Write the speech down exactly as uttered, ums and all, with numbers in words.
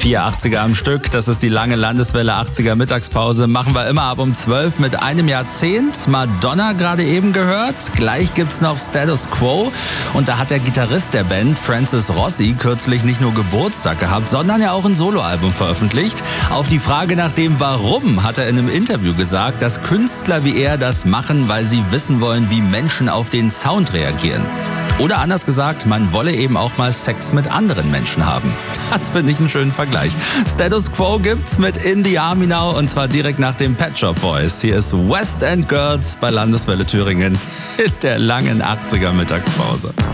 Vier achtziger am Stück, das ist die lange Landeswelle achtziger Mittagspause. Machen wir immer ab um zwölf mit einem Jahrzehnt. Madonna gerade eben gehört. Gleich gibt's noch Status Quo. Und da hat der Gitarrist der Band, Francis Rossi, kürzlich nicht nur Geburtstag gehabt, sondern ja auch ein Soloalbum veröffentlicht. Auf die Frage nach dem Warum hat er in einem Interview gesagt, dass Künstler wie er das machen, weil sie wissen wollen, wie Menschen auf den Sound reagieren. Oder anders gesagt, man wolle eben auch mal Sex mit anderen Menschen haben. Das finde ich einen schönen Vergleich. Status Quo gibt's mit In the Army Now und zwar direkt nach dem Pet Shop Boys. Hier ist West End Girls bei Landeswelle Thüringen in der langen achtziger Mittagspause.